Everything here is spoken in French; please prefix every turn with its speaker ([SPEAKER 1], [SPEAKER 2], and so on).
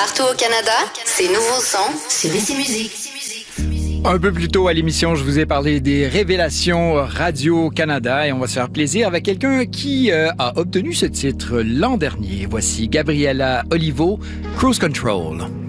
[SPEAKER 1] Partout au Canada, c'est nouveaux sons sur ICI Musique.
[SPEAKER 2] Un peu plus tôt à l'émission, je vous ai parlé des révélations Radio-Canada et on va se faire plaisir avec quelqu'un qui a obtenu ce titre l'an dernier. Voici Gabriella Olivo, Cruise Control.